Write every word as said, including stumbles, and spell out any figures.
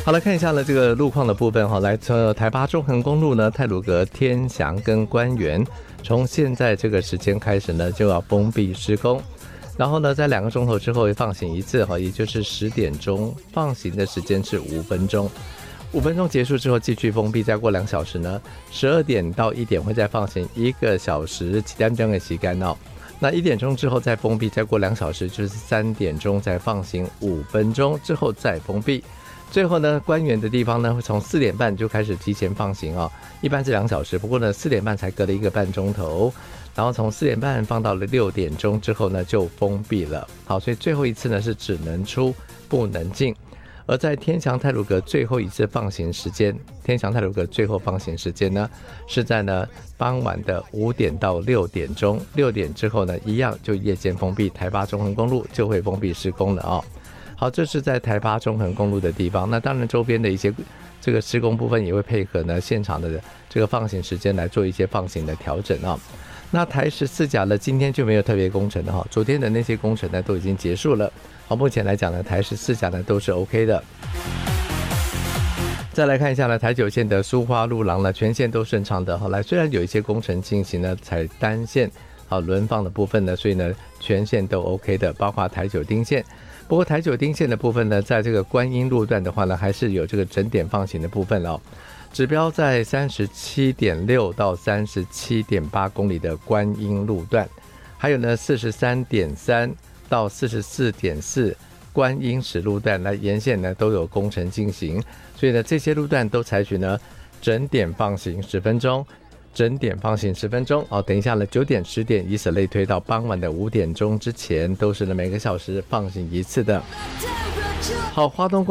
好，来看一下呢这个路况的部分哈，来自台八中横公路呢，太鲁阁、天祥跟关原，从现在这个时间开始呢就要封闭施工，然后呢在两个钟头之后会放行一次哈，也就是十点钟，放行的时间是五分钟。五分钟结束之后继续封闭，再过两小时呢，十二点到一点会再放行一个小时，七点钟的时间哦。那一点钟之后再封闭，再过两小时就是三点钟再放行五分钟之后再封闭。最后呢，关原的地方呢会从四点半就开始提前放行哦，一般是两小时，不过呢四点半才隔了一个半钟头，然后从四点半放到了六点钟之后呢就封闭了。好，所以最后一次呢是只能出不能进。而在天祥太鲁阁最后一次放行时间，天祥太鲁阁最后放行时间呢，是在呢傍晚的五点到六点钟，六点之后呢，一样就夜间封闭，台八中横公路就会封闭施工了哦。好，这是在台八中横公路的地方，那当然周边的一些这个施工部分也会配合呢现场的这个放行时间来做一些放行的调整啊、哦。那台十四甲呢，今天就没有特别工程的哈，昨天的那些工程呢都已经结束了。好，目前来讲呢，台十四甲呢都是 OK 的。再来看一下呢，台九线的苏花路廊呢，全线都顺畅的。好，来虽然有一些工程进行呢，才单线好轮放的部分呢，所以呢全线都 OK 的，包括台九丁线。不过台九丁线的部分呢，在这个观音路段的话呢，还是有这个整点放行的部分哦。指标在 三十七点六 到 三十七点八 公里的观音路段，还有呢 四十三点三 到 四十四点四 观音石路段，来沿线呢都有工程进行，所以呢这些路段都采取呢整点放行十分钟，整点放行十分钟。好，等一下呢九点、十点以此类推到傍晚的五点钟之前，都是呢每个小时放行一次的。好，花东